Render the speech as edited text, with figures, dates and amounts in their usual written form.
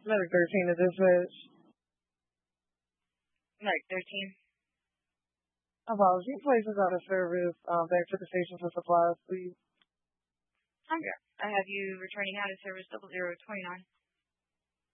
Medic 13 to dispatch. Medic 13. Apology. Places out of service. Back to the station for supplies, please. I have you returning out of service 0029.